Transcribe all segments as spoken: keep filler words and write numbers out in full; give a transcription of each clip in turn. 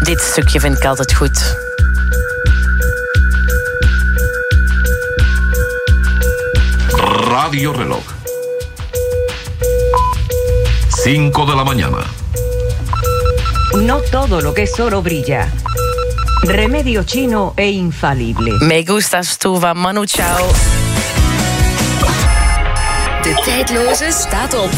Dit stukje vind ik altijd goed. Radio Reloj. cinco de la mañana. No todo lo que es oro brilla. Remedio chino e infalible. Me gustas tu van Manu Chao. De tijdloze staat op.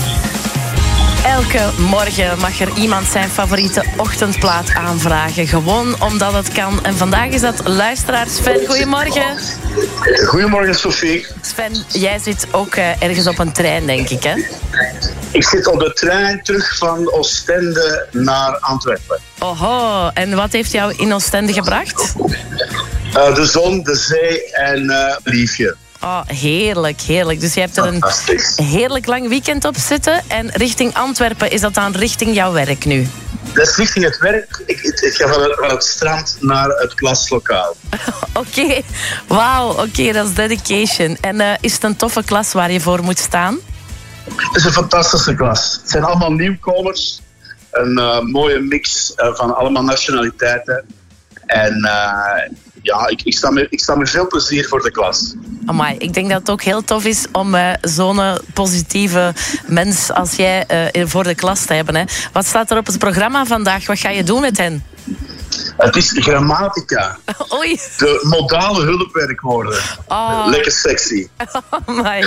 Elke morgen mag er iemand zijn favoriete ochtendplaat aanvragen. Gewoon omdat het kan. En vandaag is dat luisteraar Sven. Goedemorgen. Goedemorgen, Sophie. Sven, jij zit ook uh, ergens op een trein, denk ik, hè? Ik zit op de trein terug van Oostende naar Antwerpen. Oho, en wat heeft jou in Oostende gebracht? Uh, de zon, de zee en uh, liefje. Oh, heerlijk, heerlijk. Dus je hebt er een heerlijk lang weekend op zitten. En richting Antwerpen, is dat dan richting jouw werk nu? Dat is richting het werk. Ik, ik, ik ga van het, van het strand naar het klaslokaal. Oké, okay. Wauw, oké, okay, dat is dedication. En uh, is het een toffe klas waar je voor moet staan? Het is een fantastische klas. Het zijn allemaal nieuwkomers. Een uh, mooie mix uh, van allemaal nationaliteiten. En uh, ja, ik, ik, sta met, ik sta met veel plezier voor de klas. Amai, ik denk dat het ook heel tof is om uh, zo'n positieve mens als jij uh, voor de klas te hebben. Hè. Wat staat er op het programma vandaag? Wat ga je doen met hen? Het is grammatica. Oei. De modale hulpwerkwoorden. Oh. Lekker sexy. Oh my.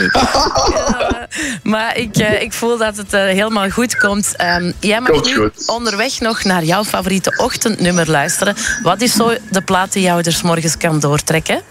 Ja, maar ik, uh, ik voel dat het uh, helemaal goed komt. Um, jij mag komt nu goed. onderweg nog naar jouw favoriete ochtendnummer luisteren. Wat is zo de plaat die jou er 's morgens kan doortrekken?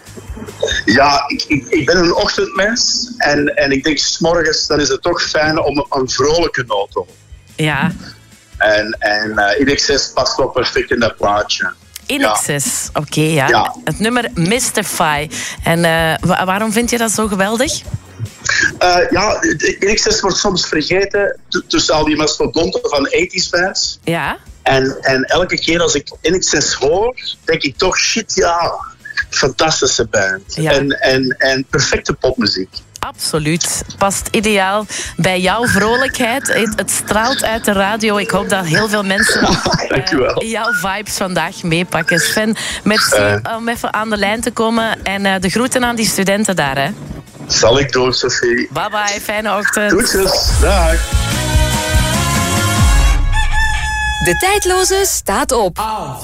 Ja, ik, ik, ik ben een ochtendmens. En, en ik denk 's morgens dan is het toch fijn om een vrolijke noot te horen. Ja. En, en uh, In Excess past wel perfect in dat plaatje. In ja. Excess, oké, okay, ja. ja. Het nummer Mystify. En uh, wa- waarom vind je dat zo geweldig? Uh, ja, In Excess wordt soms vergeten t- tussen al die mastodonten van tachtiger bands. Ja. En, en elke keer als ik In Excess hoor, denk ik toch, shit, ja, fantastische band. Ja. En, en, en perfecte popmuziek. Absoluut. Past ideaal bij jouw vrolijkheid. Het, het straalt uit de radio. Ik hoop dat heel veel mensen uh, jouw vibes vandaag meepakken. Sven, merci uh. om even aan de lijn te komen. En uh, de groeten aan die studenten daar, hè. Zal ik doen, Sophie. Bye bye, fijne ochtend. Groetjes, dag. De tijdloze staat op.